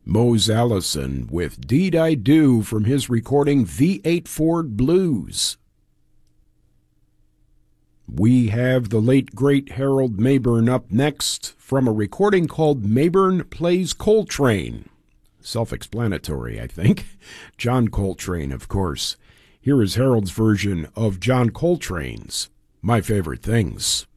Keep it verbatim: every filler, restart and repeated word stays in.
Mose Allison with Deed I Do from his recording V eight Ford Blues. We have the late great Harold Mabern up next from a recording called Mabern Plays Coltrane. Self-explanatory, I think. John Coltrane, of course. Here is Harold's version of John Coltrane's My Favorite Things.